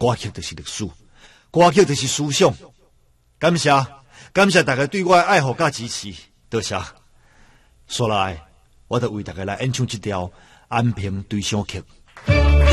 歌曲就是历史，歌曲就是思想。感谢大家对我的爱护甲支持，多谢。说来，我就为大家来演唱这条《安平对唱曲》。